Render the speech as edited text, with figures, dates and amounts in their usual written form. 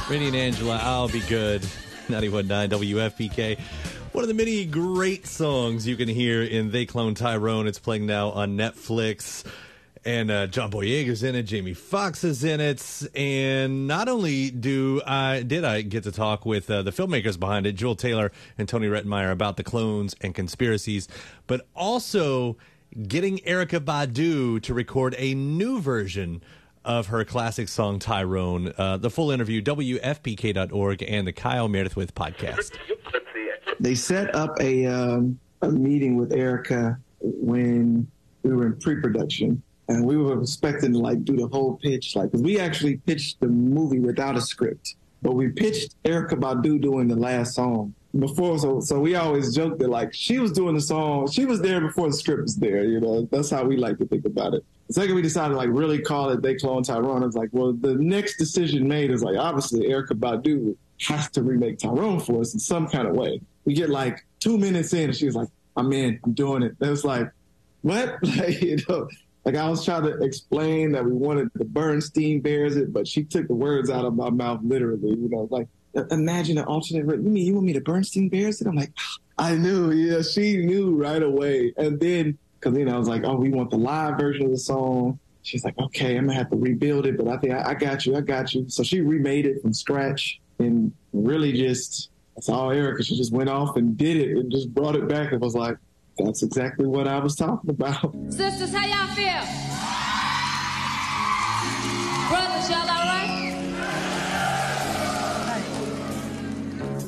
Randy and Angela, I'll Be Good. 91.9 WFPK. One of the many great songs you can hear in They Clone Tyrone. It's playing now on Netflix. And John Boyega's in it. Jamie Foxx is in it. And not only did I get to talk with the filmmakers behind it, Joel Taylor and Tony Rettenmeyer, about the clones and conspiracies, but also getting Erykah Badu to record a new version of her classic song Tyrone. The full interview, WFPK.org and the Kyle Meredith podcast. They set up a meeting with Erykah when we were in pre-production, and we were expecting to do the whole pitch, because we actually pitched the movie without a script, but we pitched Erykah Badu doing the last song before. So we always joked that she was doing the song, she was there before the script was there. That's how we like to think about it. The second we decided really call it They Clone Tyrone, it's the next decision made is obviously Erykah Badu has to remake Tyrone for us in some kind of way. We get 2 minutes in and she's like, I'm in, I'm doing it. It was what? I was trying to explain that we wanted the Bernstein Bears it, but she took the words out of my mouth literally. Imagine an alternate. You mean you want me to Bernstein Bears it? I'm like, I knew. Yeah, she knew right away. And then, because I was like, oh, we want the live version of the song. She's like, okay, I'm gonna have to rebuild it, but I think I got you. So she remade it from scratch, and really that's all Erykah. She just went off and did it and just brought it back and was like, that's exactly what I was talking about. Sisters, how y'all feel? Brothers, y'all all right?